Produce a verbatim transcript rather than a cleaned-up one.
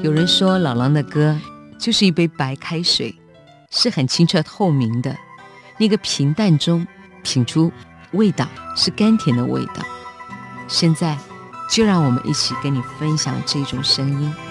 有人说老狼的歌就是一杯白开水，是很清澈透明的，那个平淡中品出味道，是甘甜的味道。现在就让我们一起跟你分享这种声音。